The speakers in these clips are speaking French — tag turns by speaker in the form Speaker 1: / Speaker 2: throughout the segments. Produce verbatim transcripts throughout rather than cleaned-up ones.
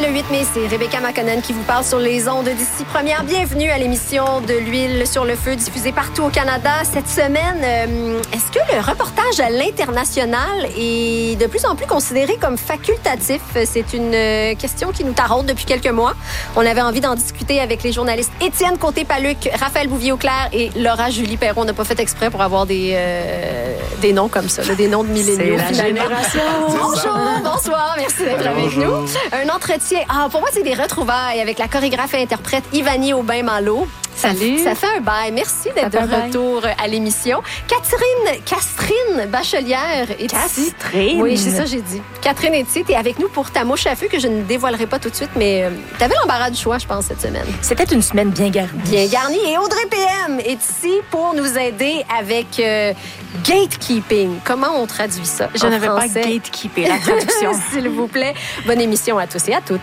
Speaker 1: le huit mai, c'est Rebecca McConnell qui vous parle sur les ondes d'ici première. Bienvenue à l'émission de l'huile sur le feu diffusée partout au Canada. Cette semaine, euh, est-ce que le reportage à l'international est de plus en plus considéré comme facultatif? C'est une euh, question qui nous taraude depuis quelques mois. On avait envie d'en discuter avec les journalistes Étienne Côté-Paluc, Raphaël Bouvier-Auclair et Laura Julie Perron. On n'a pas fait exprès pour avoir des, euh, des noms comme ça, là, des noms de milléniaux.
Speaker 2: C'est la génération.
Speaker 1: Bonjour, bonsoir, merci d'être avec
Speaker 2: Bonjour.
Speaker 1: nous. Un entretien. Ah, pour moi, c'est des retrouvailles avec la chorégraphe et interprète Ivanie Aubin-Malo.
Speaker 2: Salut.
Speaker 1: Ça, ça fait un bail. Merci d'être de retour à l'émission. Catherine, Castrine Bachelière est ici.
Speaker 2: Castrine.
Speaker 1: Oui, c'est ça j'ai dit. Catherine est ici. T'es avec nous pour ta mouche à feu que je ne dévoilerai pas tout de suite, mais euh, t'avais l'embarras du choix, je pense, cette semaine.
Speaker 2: C'était une semaine bien garnie.
Speaker 1: Bien garnie. Et Audrey P M est ici pour nous aider avec euh, gatekeeping. Comment on traduit ça?
Speaker 2: Je ne vais pas
Speaker 1: français?
Speaker 2: gatekeeper la traduction.
Speaker 1: S'il vous plaît. Bonne émission à tous et à toutes.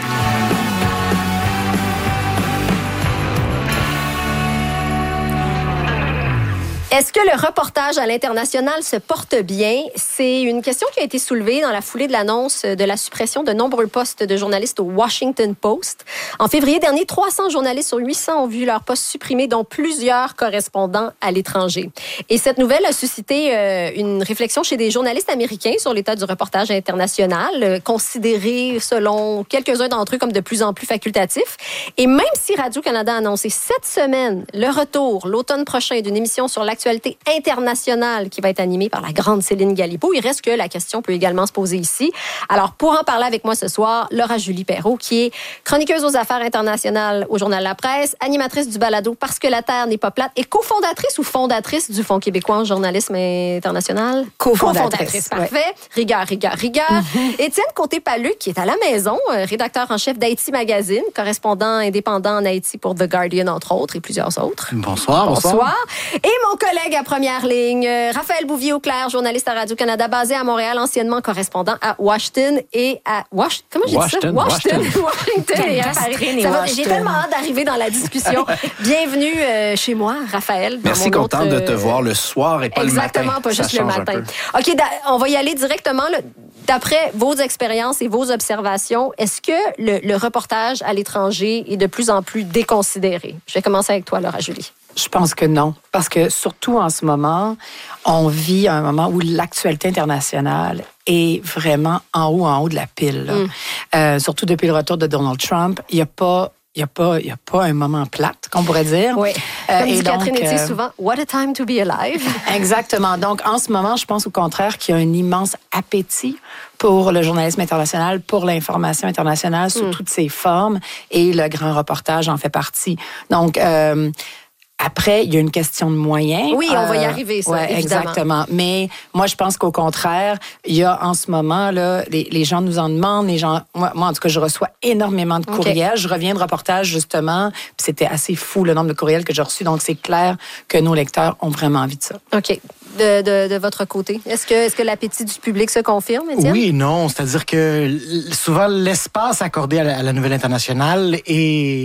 Speaker 1: Est-ce que le reportage à l'international se porte bien? C'est une question qui a été soulevée dans la foulée de l'annonce de la suppression de nombreux postes de journalistes au Washington Post. En février dernier, trois cents journalistes sur huit cents ont vu leur poste supprimé, dont plusieurs correspondants à l'étranger. Et cette nouvelle a suscité euh, une réflexion chez des journalistes américains sur l'état du reportage international, euh, considéré, selon quelques-uns d'entre eux, comme de plus en plus facultatif. Et même si Radio-Canada a annoncé cette semaine le retour, l'automne prochain, d'une émission sur l'actualité internationale qui va être animée par la grande Céline Galipeau, il reste que la question peut également se poser ici. Alors, pour en parler avec moi ce soir, Laura Julie Perron, qui est chroniqueuse aux affaires internationales au Journal La Presse, animatrice du balado Parce que la Terre n'est pas plate et cofondatrice ou fondatrice du Fonds québécois en journalisme international.
Speaker 2: Cofondatrice.
Speaker 1: Parfait. Ouais. Rigueur, rigueur, rigueur. Mm-hmm. Étienne Côté-Paluc, qui est à la maison, rédacteur en chef d'Haïti Magazine, correspondant indépendant en Haïti pour The Guardian, entre autres, et plusieurs autres.
Speaker 3: Bonsoir,
Speaker 1: bonsoir.
Speaker 3: bonsoir.
Speaker 1: Et mon collègue à première ligne, Raphaël Bouvier-Auclair, journaliste à Radio-Canada, basé à Montréal, anciennement correspondant à Washington et à... Wash... Comment j'ai
Speaker 3: Washington,
Speaker 1: dit ça? Washington.
Speaker 3: Washington.
Speaker 1: Washington et à Paris. Ça va... J'ai tellement hâte d'arriver dans la discussion. Bienvenue euh, chez moi, Raphaël.
Speaker 3: Merci, contente autre... de te voir le soir et pas
Speaker 1: Exactement,
Speaker 3: le matin.
Speaker 1: Exactement, pas
Speaker 3: Ça
Speaker 1: juste le matin. OK, on va y aller directement. Là. D'après vos expériences et vos observations, est-ce que le, le reportage à l'étranger est de plus en plus déconsidéré? Je vais commencer avec toi, Laura Julie.
Speaker 2: Je pense que non. Parce que surtout en ce moment, on vit un moment où l'actualité internationale est vraiment en haut, en haut de la pile. Mm. Euh, surtout depuis le retour de Donald Trump, il n'y a pas... Il n'y a pas, il y a pas un moment plate, qu'on pourrait dire.
Speaker 1: Oui. Comme
Speaker 2: euh,
Speaker 1: dit
Speaker 2: et
Speaker 1: Catherine
Speaker 2: donc,
Speaker 1: Etier
Speaker 2: euh,
Speaker 1: souvent, what a time to be alive.
Speaker 2: Exactement. Donc, en ce moment, je pense au contraire qu'il y a un immense appétit pour le journalisme international, pour l'information internationale sous mm. toutes ses formes, et le grand reportage en fait partie. Donc, euh, après, il y a une question de moyens.
Speaker 1: Oui, on va y arriver, ça,
Speaker 2: ouais,
Speaker 1: évidemment.
Speaker 2: Exactement. Mais moi, je pense qu'au contraire, il y a en ce moment, là, les, les gens nous en demandent. Les gens, moi, moi, en tout cas, je reçois énormément de courriels. Okay. Je reviens de reportage, justement, puis c'était assez fou, le nombre de courriels que j'ai reçus. Donc, c'est clair que nos lecteurs ont vraiment envie de ça.
Speaker 1: OK. De, de, de votre côté, est-ce que, est-ce que l'appétit du public se confirme, Étienne?
Speaker 3: Oui et non. C'est-à-dire que souvent, l'espace accordé à la, à la nouvelle internationale est,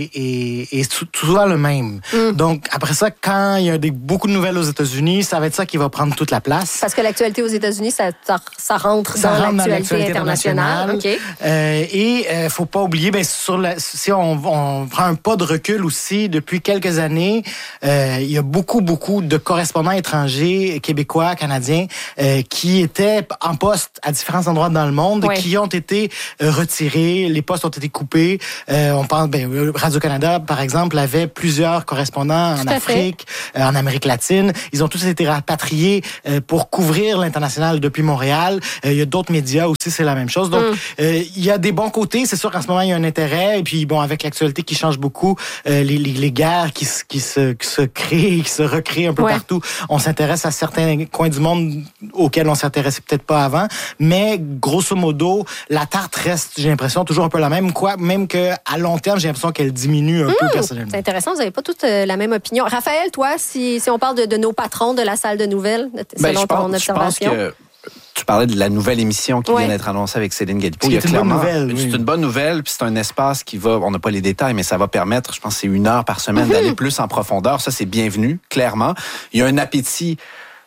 Speaker 3: est, est souvent le même. Mm. Donc, après ça, quand il y a des, beaucoup de nouvelles aux États-Unis, ça va être ça qui va prendre toute la place.
Speaker 1: Parce que l'actualité aux États-Unis, ça, ça, ça rentre
Speaker 3: ça
Speaker 1: dans,
Speaker 3: rentre
Speaker 1: l'actualité,
Speaker 3: dans l'actualité internationale.
Speaker 1: internationale. Okay.
Speaker 3: Euh, et il euh, faut pas oublier, ben, sur la, si on, on prend un pas de recul aussi, depuis quelques années, euh, il y a beaucoup, beaucoup de correspondants étrangers, québécois, canadiens, euh, qui étaient en poste à différents endroits dans le monde, ouais. qui ont été euh, retirés, les postes ont été coupés. Euh, on pense, ben, Radio-Canada, par exemple, avait plusieurs correspondants en Afrique, euh, en Amérique latine. Ils ont tous été rapatriés euh, pour couvrir l'international depuis Montréal. Euh, il y a d'autres médias aussi, c'est la même chose. Donc, mm. euh, il y a des bons côtés. C'est sûr qu'en ce moment, il y a un intérêt. Et puis, bon, avec l'actualité qui change beaucoup, euh, les, les, les guerres qui, qui, se, qui se créent, qui se recréent un peu ouais. partout, on s'intéresse à certains coins du monde auxquels on s'intéressait peut-être pas avant. Mais, grosso modo, la tarte reste, j'ai l'impression, toujours un peu la même. Quoi, même qu'à long terme, j'ai l'impression qu'elle diminue un mmh, peu personnellement.
Speaker 1: C'est intéressant, vous n'avez pas toutes euh, la même opinion. Raphaël, toi, si, si on parle de, de nos patrons de la salle de nouvelles, selon ben, ton
Speaker 4: pense,
Speaker 1: observation.
Speaker 4: Je pense que tu parlais de la nouvelle émission qui ouais. vient d'être annoncée avec Céline Galipeau.
Speaker 3: C'est une bonne nouvelle.
Speaker 4: C'est
Speaker 3: oui.
Speaker 4: une bonne nouvelle, puis c'est un espace qui va, on n'a pas les détails, mais ça va permettre, je pense que c'est une heure par semaine, mm-hmm. d'aller plus en profondeur. Ça, c'est bienvenu, clairement. Il y a un appétit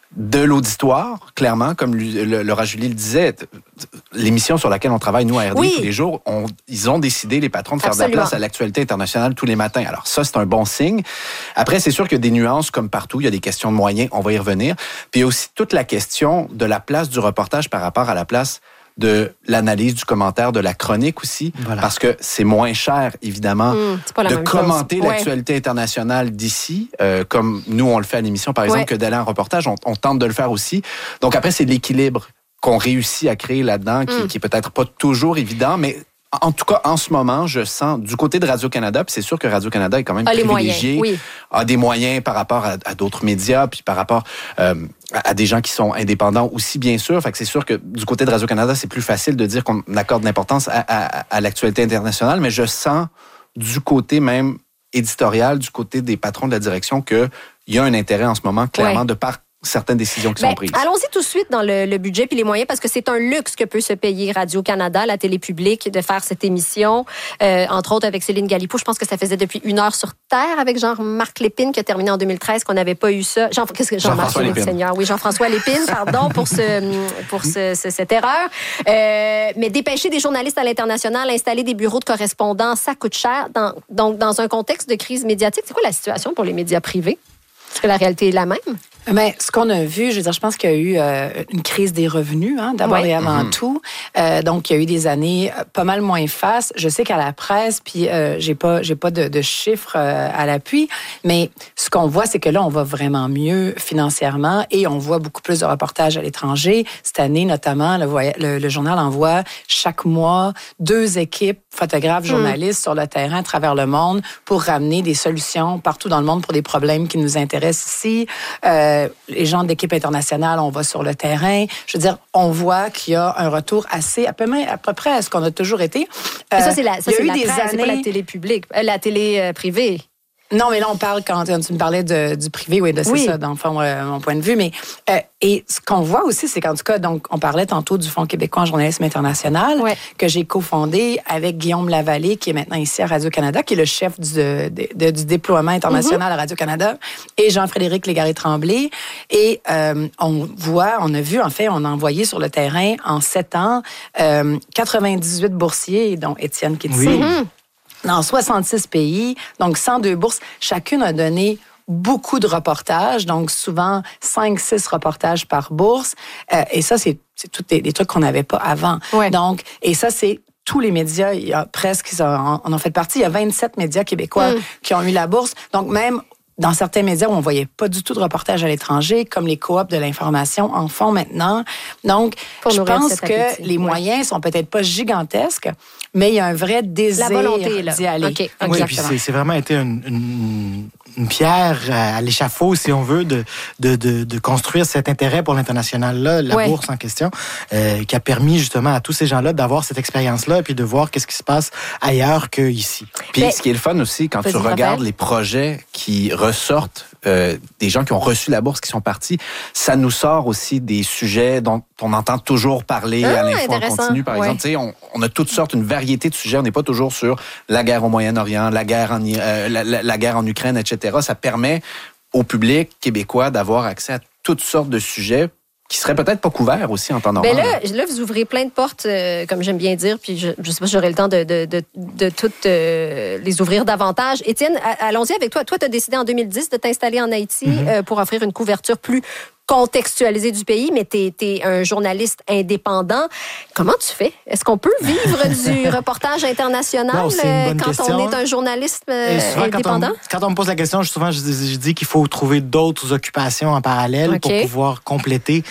Speaker 4: de l'auditoire, clairement, comme Laura Julie le disait, l'émission sur laquelle on travaille, nous, à R D, oui. tous les jours, on, ils ont décidé, les patrons, de faire Absolument. de la place à l'actualité internationale tous les matins. Alors ça, c'est un bon signe. Après, c'est sûr qu'il y a des nuances, comme partout. Il y a des questions de moyens, on va y revenir. Puis il y a aussi toute la question de la place du reportage par rapport à la place de l'analyse, du commentaire, de la chronique aussi, voilà. parce que c'est moins cher, évidemment, mmh, de commenter chose. l'actualité ouais. internationale d'ici, euh, comme nous, on le fait à l'émission, par exemple, ouais. que d'aller en reportage, on, on tente de le faire aussi. Donc après, c'est l'équilibre qu'on réussit à créer là-dedans, qui, mmh. qui est peut-être pas toujours évident, mais en tout cas, en ce moment, je sens du côté de Radio-Canada, puis c'est sûr que Radio-Canada est quand même a privilégié, moyens, oui. a des moyens par rapport à, à d'autres médias, puis par rapport euh, à, à des gens qui sont indépendants aussi, bien sûr. Fait que c'est sûr que du côté de Radio-Canada, c'est plus facile de dire qu'on accorde de l'importance à, à, à l'actualité internationale, mais je sens du côté même éditorial, du côté des patrons de la direction, qu'il y a un intérêt en ce moment, clairement, ouais. de par certaines décisions qui
Speaker 1: ben,
Speaker 4: sont prises.
Speaker 1: Allons-y tout de suite dans le, le budget puis les moyens, parce que c'est un luxe que peut se payer Radio-Canada, la télé publique, de faire cette émission, euh, entre autres avec Céline Galipo. Je pense que ça faisait depuis une heure sur Terre avec Jean-Marc Lépine, qui a terminé en deux mille treize, qu'on n'avait pas eu ça. Jean, qu'est-ce que Jean-Marc
Speaker 4: Jean Lépine.
Speaker 1: Seigneur, oui, Jean-François Lépine, pardon pour ce pour ce, ce, cette erreur. Euh, mais dépêcher des journalistes à l'international, installer des bureaux de correspondants, ça coûte cher. Dans, donc, dans un contexte de crise médiatique, c'est quoi la situation pour les médias privés? Est-ce que la réalité est la même?
Speaker 2: Mais ce qu'on a vu, je veux dire, je pense qu'il y a eu euh, une crise des revenus, hein, d'abord ouais. et avant mm-hmm. tout. Euh, donc, il y a eu des années pas mal moins fastes. Je sais qu'à la presse, puis euh, j'ai pas, j'ai pas de, de chiffres euh, à l'appui, mais ce qu'on voit, c'est que là, on va vraiment mieux financièrement et on voit beaucoup plus de reportages à l'étranger. Cette année, notamment, le, le, le journal envoie chaque mois deux équipes, photographes, journalistes mm. sur le terrain à travers le monde pour ramener des solutions partout dans le monde pour des problèmes qui nous intéressent ici. Euh, les gens de l'équipe internationale, on va sur le terrain. Je veux dire, on voit qu'il y a un retour assez, à peu, à peu près à ce qu'on a toujours été.
Speaker 1: Euh, ça, c'est la, ça, c'est la presse, années... c'est pas la télé publique, euh, la télé euh, privée.
Speaker 2: Non, mais là, on parle, quand tu me parlais de, du privé, oui, de c'est oui. ça, dans le fond, euh, mon point de vue. Mais, euh, et ce qu'on voit aussi, c'est qu'en tout cas, donc, on parlait tantôt du Fonds québécois en journalisme international, ouais. que j'ai cofondé avec Guillaume Lavallée, qui est maintenant ici à Radio-Canada, qui est le chef du, de, de, du déploiement international mm-hmm. à Radio-Canada, et Jean-Frédéric Légaré-Tremblay. Et euh, on voit, on a vu, en fait, on a envoyé sur le terrain, en sept ans, euh, quatre-vingt-dix-huit boursiers, dont Étienne qui est ici. Oui. Mm-hmm. Dans soixante-six pays, donc cent deux bourses. Chacune a donné beaucoup de reportages, donc souvent cinq six reportages par bourse. Euh, et ça, c'est, c'est tous des, des trucs qu'on n'avait pas avant. Ouais. Donc, et ça, c'est tous les médias, il y a presque, ils en, en ont fait partie. Il y a vingt-sept médias québécois mm. qui ont eu la bourse. Donc, même dans certains médias où on voyait pas du tout de reportages à l'étranger, comme les coops de l'information en font maintenant. Donc, Pour je pense que appétit. les moyens sont peut-être pas gigantesques, mais il y a un vrai désir La volonté, là. d'y aller. Okay.
Speaker 3: Oui, puis c'est, c'est vraiment été une, une, une pierre à l'échafaud, si on veut, de, de, de, de construire cet intérêt pour l'international-là, la ouais. bourse en question, euh, qui a permis justement à tous ces gens-là d'avoir cette expérience-là et puis de voir qu'est-ce qui se passe ailleurs qu'ici.
Speaker 4: Puis mais, ce qui est le fun aussi, quand tu regardes Raphaël. les projets qui ressortent euh, des gens qui ont reçu la bourse, qui sont partis, ça nous sort aussi des sujets dont on entend toujours parler ah, à l'info en continu, par ouais. exemple. Tu sais, on, on a toutes sortes, une variété de sujets. On n'est pas toujours sur la guerre au Moyen-Orient, la guerre en, euh, la, la, la guerre en Ukraine, et cetera. Ça permet au public québécois d'avoir accès à toutes sortes de sujets qui seraient peut-être pas couverts aussi en temps normal.
Speaker 1: Ben là, là, vous ouvrez plein de portes, euh, comme j'aime bien dire, puis je ne sais pas si j'aurai le temps de, de, de, de toutes euh, les ouvrir davantage. Étienne, allons-y avec toi. Toi, tu as décidé en deux mille dix de t'installer en Haïti mm-hmm. euh, pour offrir une couverture plus contextualisée du pays, mais tu es un journaliste indépendant. Comment tu fais? Est-ce qu'on peut vivre du reportage international
Speaker 3: non,
Speaker 1: euh, quand
Speaker 3: question.
Speaker 1: on est un journaliste euh, indépendant?
Speaker 3: Quand on, quand on me pose la question, souvent, je, je dis qu'il faut trouver d'autres occupations en parallèle okay. pour pouvoir compléter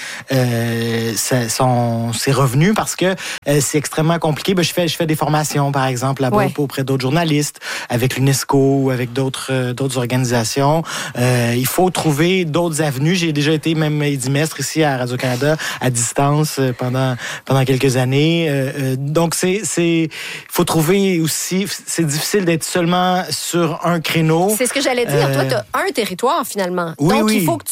Speaker 3: euh, son, ses revenus parce que euh, c'est extrêmement compliqué. Ben, je, fais, je fais des formations, par exemple, là-bas ouais. auprès d'autres journalistes, avec l'UNESCO ou avec d'autres, euh, d'autres organisations. Euh, il faut trouver d'autres avenues. J'ai déjà été même édimestre ici à Radio-Canada à distance pendant pendant quelques années. Euh, donc c'est c'est il faut trouver aussi, c'est difficile d'être seulement sur un créneau.
Speaker 1: C'est ce que j'allais dire. Euh, Toi, tu as un territoire finalement.
Speaker 3: Oui,
Speaker 1: donc
Speaker 3: oui.
Speaker 1: il faut que tu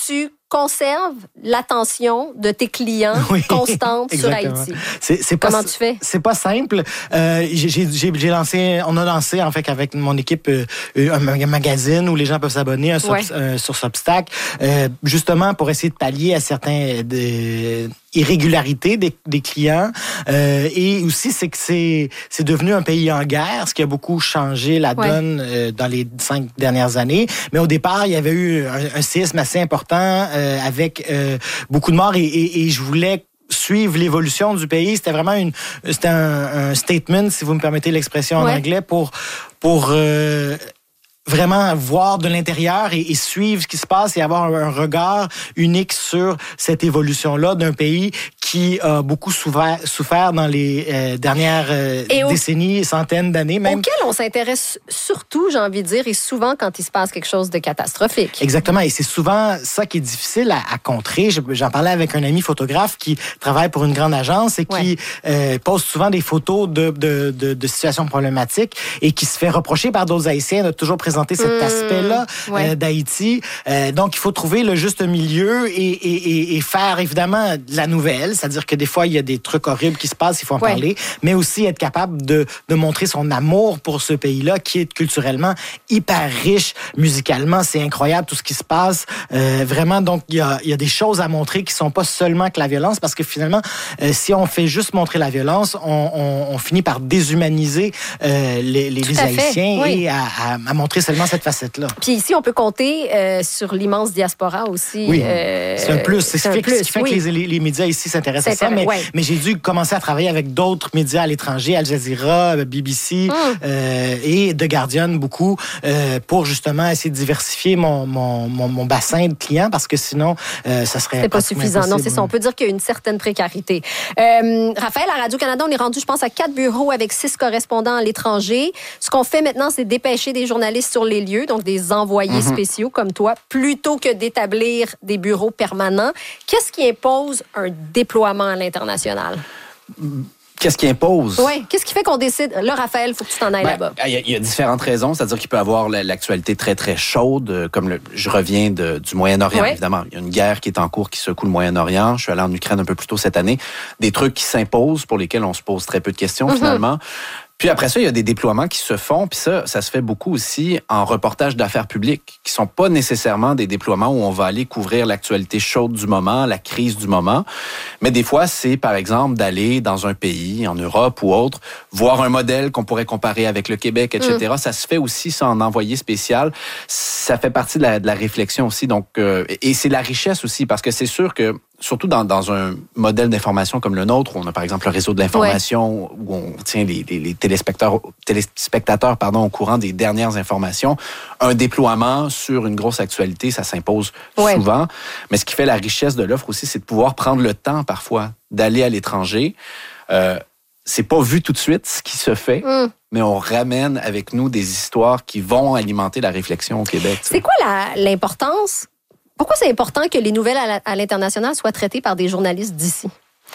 Speaker 1: conserves l'attention de tes clients oui, constante sur Haïti.
Speaker 3: C'est, c'est
Speaker 1: Comment
Speaker 3: pas,
Speaker 1: tu fais?
Speaker 3: C'est pas simple. Euh, j'ai, j'ai, j'ai lancé, on a lancé en fait avec mon équipe euh, un magazine où les gens peuvent s'abonner un ouais. euh, sur Substack, euh, justement pour essayer de pallier à certains de, irrégularités des, des clients. Euh, et aussi, c'est que c'est, c'est devenu un pays en guerre, ce qui a beaucoup changé la ouais. donne euh, dans les cinq dernières années. Mais au départ, il y avait eu un, un séisme assez important euh, avec euh, beaucoup de morts et, et, et je voulais suivre l'évolution du pays. C'était vraiment une, c'était un, un statement, si vous me permettez l'expression ouais. en anglais, pour pour euh, vraiment voir de l'intérieur et, et suivre ce qui se passe et avoir un, un regard unique sur cette évolution-là d'un pays qui a beaucoup souffert, souffert dans les euh, dernières euh, décennies, au, centaines d'années même.
Speaker 1: Auquel on s'intéresse surtout, j'ai envie de dire, et souvent quand il se passe quelque chose de catastrophique.
Speaker 3: Exactement, et c'est souvent ça qui est difficile à, à contrer. J'en parlais avec un ami photographe qui travaille pour une grande agence et qui ouais. euh, poste souvent des photos de, de, de, de situations problématiques et qui se fait reprocher par d'autres Haïtiens de toujours présenter cet mmh, aspect-là ouais. euh, d'Haïti. Euh, donc, il faut trouver le juste milieu et, et, et, et faire évidemment de la nouvelle. C'est-à-dire que des fois, il y a des trucs horribles qui se passent, il faut en ouais. parler, mais aussi être capable de, de montrer son amour pour ce pays-là qui est culturellement hyper riche, musicalement, c'est incroyable tout ce qui se passe. Euh, vraiment, donc, il y a, il y a des choses à montrer qui sont pas seulement que la violence, parce que finalement, euh, si on fait juste montrer la violence, on, on, on finit par déshumaniser euh, les, les, les Haïtiens oui. et à, à, à montrer seulement cette facette-là.
Speaker 1: Puis ici, on peut compter euh, sur l'immense diaspora aussi.
Speaker 3: Oui,
Speaker 1: euh,
Speaker 3: c'est un plus. C'est, c'est ce qui fait, ce qui fait oui. que les, les médias ici s'intéressent à ça, mais, ouais. mais j'ai dû commencer à travailler avec d'autres médias à l'étranger, Al Jazeera, B B C mm. euh, et The Guardian beaucoup, euh, pour justement essayer de diversifier mon, mon, mon, mon bassin de clients, parce que sinon, euh, ça serait
Speaker 1: c'est pas suffisant. Impossible. Non, c'est ça. On peut dire qu'il y a une certaine précarité. Euh, Raphaël, à Radio-Canada, on est rendu, je pense, à quatre bureaux avec six correspondants à l'étranger. Ce qu'on fait maintenant, c'est dépêcher des journalistes sur les lieux, donc des envoyés mm-hmm. spéciaux comme toi, plutôt que d'établir des bureaux permanents. Qu'est-ce qui impose un déploiement à l'international?
Speaker 4: Qu'est-ce qui impose?
Speaker 1: Oui. Qu'est-ce qui fait qu'on décide? Là, Raphaël, il faut que tu t'en ailles ben, là-bas.
Speaker 4: Il y, y a différentes raisons. C'est-à-dire qu'il peut y avoir l'actualité très, très chaude, comme le, je reviens de, du Moyen-Orient, ouais. évidemment. Il y a une guerre qui est en cours qui secoue le Moyen-Orient. Je suis allé en Ukraine un peu plus tôt cette année. Des trucs qui s'imposent, pour lesquels on se pose très peu de questions, mm-hmm. finalement. Puis après ça, il y a des déploiements qui se font, puis ça, ça se fait beaucoup aussi en reportage d'affaires publiques, qui sont pas nécessairement des déploiements où on va aller couvrir l'actualité chaude du moment, la crise du moment, mais des fois, c'est par exemple d'aller dans un pays, en Europe ou autre, voir un modèle qu'on pourrait comparer avec le Québec, et cetera. Mm. Ça se fait aussi ça en envoyé spécial. Ça fait partie de la, de la réflexion aussi, donc euh, et c'est la richesse aussi, parce que c'est sûr que surtout dans, dans un modèle d'information comme le nôtre, où on a par exemple le réseau de l'information, ouais. où on tient les, les, les téléspectateurs, téléspectateurs pardon, au courant des dernières informations, un déploiement sur une grosse actualité, ça s'impose ouais. souvent. Mais ce qui fait la richesse de l'offre aussi, c'est de pouvoir prendre le temps parfois d'aller à l'étranger. Euh, c'est pas vu tout de suite ce qui se fait, mm. mais on ramène avec nous des histoires qui vont alimenter la réflexion au Québec.
Speaker 1: C'est quoi la, l'importance? Pourquoi c'est important que les nouvelles à l'international soient traitées par des journalistes d'ici?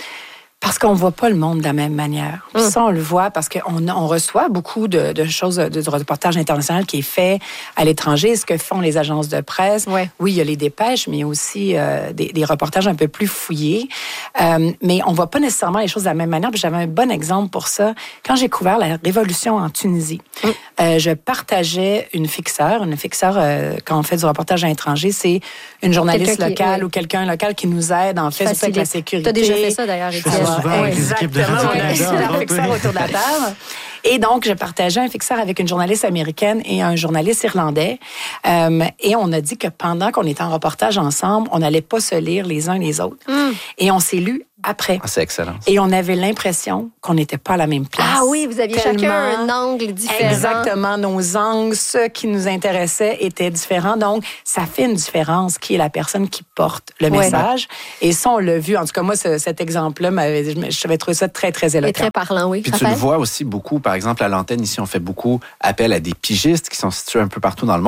Speaker 2: Parce qu'on ne voit pas le monde de la même manière. Puis ça, on le voit parce qu'on on reçoit beaucoup de, de choses, de, de reportage international qui est fait à l'étranger, ce que font les agences de presse. Ouais. Oui, il y a les dépêches, mais il y a aussi euh, des, des reportages un peu plus fouillés. Euh, mais on ne voit pas nécessairement les choses de la même manière. Puis j'avais un bon exemple pour ça. Quand j'ai couvert la révolution en Tunisie, mm. euh, je partageais une fixeur. Une fixeur, euh, quand on fait du reportage à l'étranger, c'est une journaliste quelqu'un locale qui, oui. ou quelqu'un local qui nous aide, en fait, avec la sécurité.
Speaker 1: Tu as déjà fait ça, d'ailleurs, Étienne.
Speaker 3: Souvent avec les équipes de Radio-Canada.
Speaker 2: Un fixeur autour de la table. Et donc, je partageais un fixeur avec une journaliste américaine et un journaliste irlandais. Euh, et on a dit que pendant qu'on était en reportage ensemble, on n'allait pas se lire les uns les autres. Mm. Et on s'est lu après.
Speaker 4: Ah, c'est excellent.
Speaker 2: Et on avait l'impression qu'on n'était pas à la même place.
Speaker 1: Ah oui, vous aviez Tellement, chacun un angle différent.
Speaker 2: Exactement. Nos angles, ceux qui nous intéressaient étaient différents. Donc, ça fait une différence qui est la personne qui porte le message. Ouais. Et ça, on l'a vu. En tout cas, moi, ce, cet exemple-là, j'avais trouvé ça très, très éloquent.
Speaker 1: Et très parlant, oui.
Speaker 4: Puis tu le vois aussi beaucoup, par exemple, à l'antenne, ici, on fait beaucoup appel à des pigistes qui sont situés un peu partout dans le monde.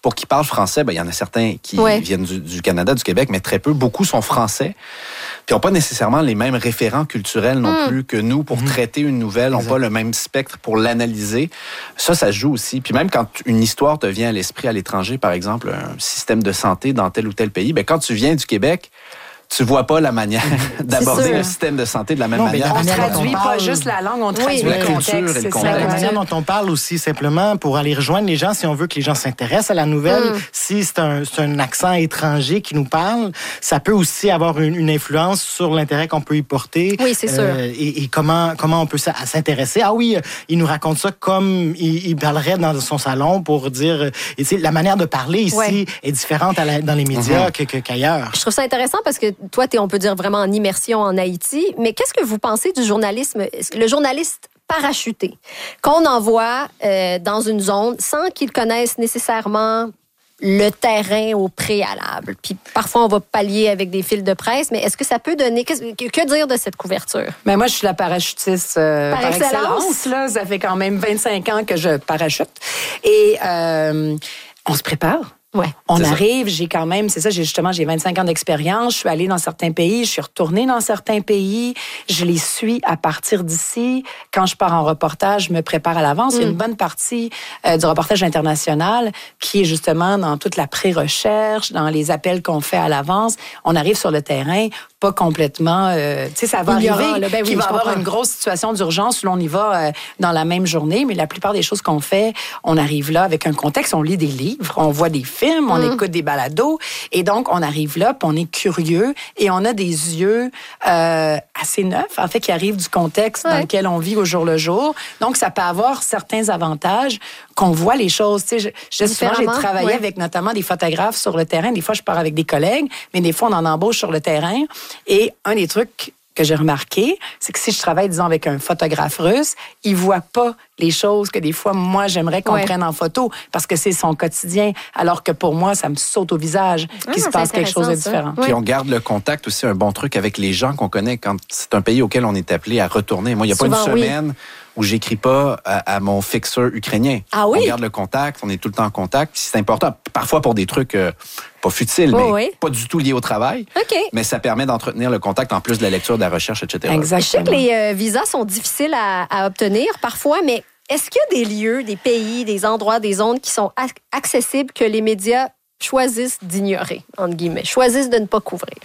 Speaker 4: pour qui parlent français, ben, il y en a certains qui ouais. viennent du, du Canada, du Québec, mais très peu. Beaucoup sont français. Puis n'ont pas nécessairement les mêmes référents culturels non mmh. plus que nous pour mmh. traiter une nouvelle, n'ont pas le même spectre pour l'analyser. Ça, ça joue aussi. Puis même quand une histoire te vient à l'esprit à l'étranger, par exemple, un système de santé dans tel ou tel pays, ben quand tu viens du Québec, tu vois pas la manière d'aborder le système de santé de la même non, manière.
Speaker 2: On ne traduit pas parle... juste la langue, on traduit oui, le contexte.
Speaker 3: Et le contexte. La manière dont on parle aussi, simplement, pour aller rejoindre les gens, si on veut que les gens s'intéressent à la nouvelle, mm. si c'est un, c'est un accent étranger qui nous parle, ça peut aussi avoir une, une influence sur l'intérêt qu'on peut y porter.
Speaker 1: Oui, c'est
Speaker 3: euh,
Speaker 1: sûr.
Speaker 3: Et, et comment, comment on peut s'intéresser. Ah oui, il nous raconte ça comme il, il parlerait dans son salon pour dire... Et tu sais, la manière de parler ici ouais. est différente à la, dans les médias mm-hmm. que, que, qu'ailleurs.
Speaker 1: Je trouve ça intéressant parce que toi, tu es, on peut dire, vraiment en immersion en Haïti. Mais qu'est-ce que vous pensez du journalisme, le journaliste parachuté, qu'on envoie euh, dans une zone sans qu'il connaisse nécessairement le terrain au préalable? Puis parfois, on va pallier avec des fils de presse, mais est-ce que ça peut donner... Que, que dire de cette couverture?
Speaker 2: Mais moi, je suis la parachutiste euh, par, par excellence. excellence là. Ça fait quand même vingt-cinq ans que je parachute. Et euh, on se prépare. Ouais. On c'est arrive, ça. j'ai quand même, c'est ça, j'ai justement, j'ai vingt-cinq ans d'expérience, je suis allée dans certains pays, je suis retournée dans certains pays, je les suis à partir d'ici. Quand je pars en reportage, je me prépare à l'avance. Mm. Il y a une bonne partie euh, du reportage international qui est justement dans toute la pré-recherche, dans les appels qu'on fait à l'avance. On arrive sur le terrain, pas complètement, euh, tu sais, ça va Ignorant, arriver, là, ben oui, qu'il va y avoir une grosse situation d'urgence où l'on y va euh, dans la même journée, mais la plupart des choses qu'on fait, on arrive là avec un contexte, on lit des livres, on voit des films, on mmh. écoute des balados, et donc on arrive là, puis on est curieux, et on a des yeux euh, assez neufs, en fait, qui arrivent du contexte ouais. dans lequel on vit au jour le jour. Donc, ça peut avoir certains avantages qu'on voit les choses. Tu sais, je, je, souvent, j'ai travaillé ouais. avec notamment des photographes sur le terrain. Des fois, je pars avec des collègues, mais des fois, on en embauche sur le terrain. Et un des trucs que j'ai remarqué, c'est que si je travaille, disons, avec un photographe russe, il voit pas les choses que des fois, moi, j'aimerais qu'on ouais. prenne en photo parce que c'est son quotidien, alors que pour moi, ça me saute au visage qu'il ah, se passe quelque chose de différent.
Speaker 4: Puis on garde le contact aussi, un bon truc avec les gens qu'on connaît quand c'est un pays auquel on est appelé à retourner. Moi, il n'y a Souvent, pas une semaine... Oui. où j'écris pas à, à mon fixeur ukrainien.
Speaker 1: Ah oui?
Speaker 4: On garde le contact, on est tout le temps en contact. C'est important, parfois pour des trucs euh, pas futiles, oh, mais oui. pas du tout liés au travail.
Speaker 1: Okay.
Speaker 4: Mais ça permet d'entretenir le contact en plus de la lecture, de la recherche, et cetera.
Speaker 1: Exactement. Je sais que les euh, visas sont difficiles à, à obtenir parfois, mais est-ce qu'il y a des lieux, des pays, des endroits, des zones qui sont ac- accessibles que les médias choisissent d'ignorer, entre guillemets, choisissent de ne pas couvrir?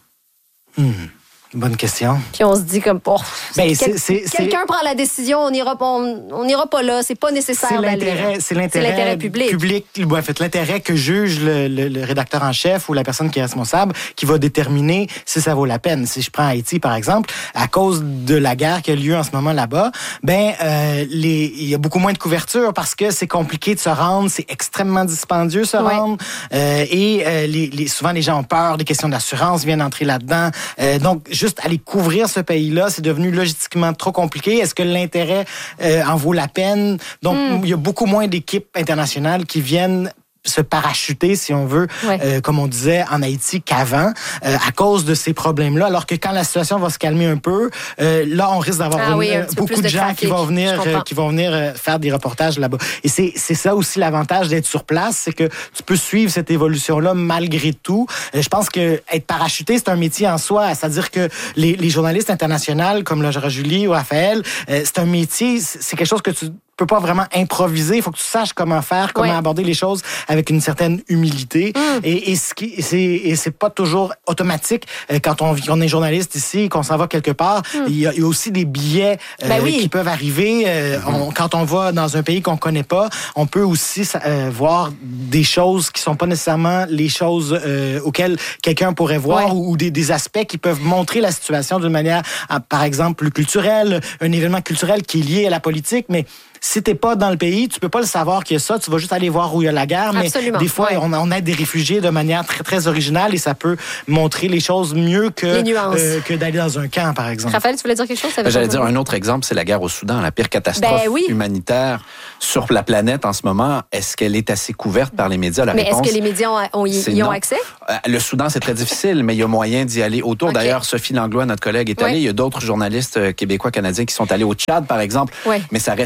Speaker 3: Hmm. Bonne question.
Speaker 1: Puis on se dit comme, oh,
Speaker 3: ben,
Speaker 1: quel,
Speaker 3: c'est, c'est,
Speaker 1: quelqu'un c'est... prend la décision, on n'ira on, on ira pas là, c'est pas nécessaire
Speaker 3: c'est l'intérêt,
Speaker 1: d'aller.
Speaker 3: C'est l'intérêt, c'est l'intérêt public. public en fait, l'intérêt que juge le, le, le rédacteur en chef ou la personne qui est responsable qui va déterminer si ça vaut la peine. Si je prends Haïti, par exemple, à cause de la guerre qui a lieu en ce moment là-bas, ben euh, les, il y a beaucoup moins de couverture parce que c'est compliqué de se rendre, c'est extrêmement dispendieux se ouais. rendre euh, et euh, les, les, souvent les gens ont peur, des questions d'assurance viennent entrer là-dedans. Euh, donc, juste aller couvrir ce pays-là, c'est devenu logistiquement trop compliqué. Est-ce que l'intérêt euh, en vaut la peine? Donc, mm. il y a beaucoup moins d'équipes internationales qui viennent se parachuter, si on veut, ouais. euh, comme on disait en Haïti qu'avant, euh, à cause de ces problèmes-là. Alors que quand la situation va se calmer un peu, euh, là, on risque d'avoir
Speaker 1: ah
Speaker 3: une,
Speaker 1: oui,
Speaker 3: euh, beaucoup de, de gens qui vont venir, euh, qui vont venir euh, faire des reportages là-bas. Et c'est, c'est ça aussi l'avantage d'être sur place, c'est que tu peux suivre cette évolution-là malgré tout. Euh, je pense que être parachuté, c'est un métier en soi. C'est-à-dire que les, les journalistes internationaux, comme Laura Julie ou Raphaël, euh, c'est un métier, c'est quelque chose que tu peux pas vraiment improviser. Il faut que tu saches comment faire, comment ouais. aborder les choses avec une certaine humilité. Mm. Et, et, ce qui, c'est, et c'est pas toujours automatique. Quand on, on est journaliste ici, qu'on s'en va quelque part, mm. il, y a, il y a aussi des biais euh, ben oui. qui peuvent arriver. Euh, mm. on, quand on va dans un pays qu'on connaît pas, on peut aussi euh, voir des choses qui sont pas nécessairement les choses euh, auxquelles quelqu'un pourrait voir ouais. ou, ou des, des aspects qui peuvent montrer la situation d'une manière, par exemple, plus culturelle, un événement culturel qui est lié à la politique, mais si t'es pas dans le pays, tu peux pas le savoir qu'il y a ça. Tu vas juste aller voir où il y a la guerre. Mais
Speaker 1: Absolument.
Speaker 3: des fois, ouais. on, on aide des réfugiés de manière très, très originale et ça peut montrer les choses mieux que, euh, que d'aller dans un camp, par exemple.
Speaker 1: Raphaël, tu voulais dire quelque chose?
Speaker 4: Ben, j'allais dire un autre exemple, c'est la guerre au Soudan, la pire catastrophe
Speaker 1: ben, oui.
Speaker 4: humanitaire sur la planète en ce moment. Est-ce qu'elle est assez couverte par les médias? La
Speaker 1: mais
Speaker 4: réponse,
Speaker 1: est-ce que les médias ont, ont, y ont accès?
Speaker 4: Le Soudan, c'est très difficile, mais il y a moyen d'y aller autour. Okay. D'ailleurs, Sophie Langlois, notre collègue, est allée. Ouais. Il y a d'autres journalistes québécois, canadiens qui sont allés au Tchad, par exemple.
Speaker 1: Ouais.
Speaker 4: Mais ça reste compliqué.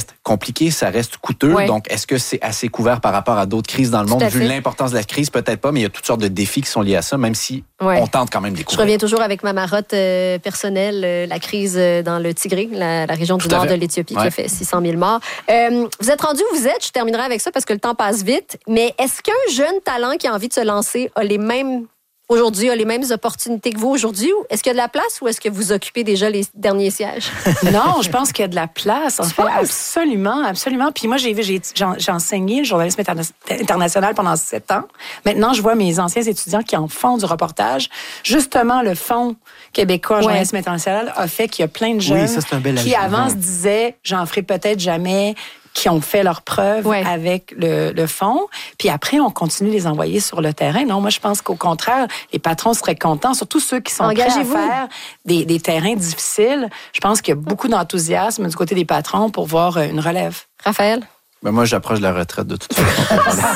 Speaker 4: compliqué, ça reste coûteux.
Speaker 1: Ouais.
Speaker 4: Donc, est-ce que c'est assez couvert par rapport à d'autres crises dans le monde? Vu l'importance de la crise, peut-être pas, mais il y a toutes sortes de défis qui sont liés à ça, même si ouais. on tente quand même d'y couvrir.
Speaker 1: Je reviens toujours avec ma marotte euh, personnelle, euh, la crise euh, dans le Tigré, la, la région du nord de l'Éthiopie, ouais. qui a fait six cent mille morts. Euh, vous êtes rendu où vous êtes, je terminerai avec ça parce que le temps passe vite, mais est-ce qu'un jeune talent qui a envie de se lancer a les mêmes... aujourd'hui, a les mêmes opportunités que vous aujourd'hui? Ou est-ce qu'il y a de la place ou est-ce que vous occupez déjà les derniers sièges?
Speaker 2: Non, je pense qu'il y a de la place. En fait, absolument, absolument. Puis moi, j'ai, j'ai, j'ai enseigné le journalisme interna- international pendant sept ans. Maintenant, je vois mes anciens étudiants qui en font du reportage. Justement, le Fonds québécois ouais. journalisme international a fait qu'il y a plein de jeunes oui, ça, c'est un bel qui avant se disaient « j'en ferai peut-être jamais », qui ont fait leurs preuves ouais. avec le, le fonds. Puis après, on continue de les envoyer sur le terrain. Non, moi, je pense qu'au contraire, les patrons seraient contents, surtout ceux qui sont Engagez-vous. prêts à faire des, des terrains difficiles. Je pense qu'il y a beaucoup d'enthousiasme du côté des patrons pour voir une relève.
Speaker 1: Raphaël?
Speaker 4: Ben moi, j'approche de la retraite de toute façon.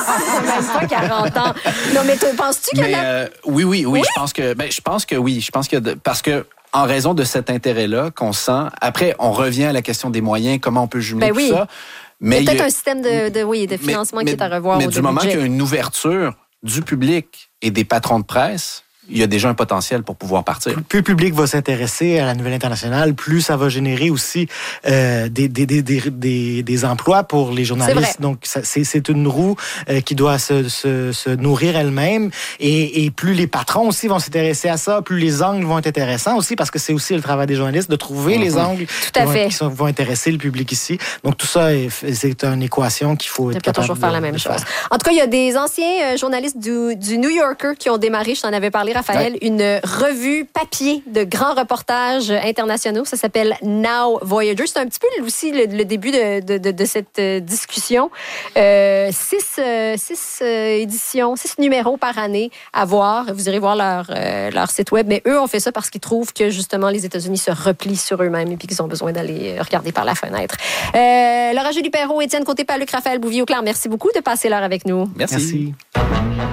Speaker 1: Même pas quarante ans. Non, mais penses-tu qu'il y a...
Speaker 4: Euh, oui, oui, oui, oui, je pense que, ben, je pense que oui. Je pense que, de, parce que, en raison de cet intérêt-là qu'on sent, après, on revient à la question des moyens, comment on peut jumeler
Speaker 1: ben oui.
Speaker 4: tout ça.
Speaker 1: Mais il y a peut-être a, un système de, de, oui, de financement mais, qui est à revoir.
Speaker 4: Mais
Speaker 1: au
Speaker 4: du moment budget. qu'il y a une ouverture du public et des patrons de presse, il y a déjà un potentiel pour pouvoir partir.
Speaker 3: Plus le public va s'intéresser à la Nouvelle Internationale, plus ça va générer aussi euh, des, des, des, des, des, des emplois pour les journalistes. Donc, ça, c'est, c'est une roue euh, qui doit se, se, se nourrir elle-même. Et, et plus les patrons aussi vont s'intéresser à ça, plus les angles vont être intéressants aussi, parce que c'est aussi le travail des journalistes de trouver mm-hmm. les angles
Speaker 1: tout à
Speaker 3: qui,
Speaker 1: fait.
Speaker 3: Vont, qui sont, vont intéresser le public ici. Donc, tout ça, est, c'est une équation qu'il faut être
Speaker 1: capable
Speaker 3: de
Speaker 1: toujours faire la même chose. Faire. En tout cas, il y a des anciens journalistes du, du New Yorker qui ont démarré, je t'en avais parlé, Raphaël, ouais. une revue papier de grands reportages internationaux. Ça s'appelle Now Voyager. C'est un petit peu aussi le, le début de, de, de, de cette discussion. Euh, six, euh, six euh, éditions, six numéros par année à voir. Vous irez voir leur, euh, leur site web. Mais eux ont fait ça parce qu'ils trouvent que justement les États-Unis se replient sur eux-mêmes et puis qu'ils ont besoin d'aller regarder par la fenêtre. Euh, Laura Julie Perrault, Étienne Côté-Paluc, Raphaël Bouvier-Auclair, merci beaucoup de passer l'heure avec nous.
Speaker 4: Merci.
Speaker 3: Merci.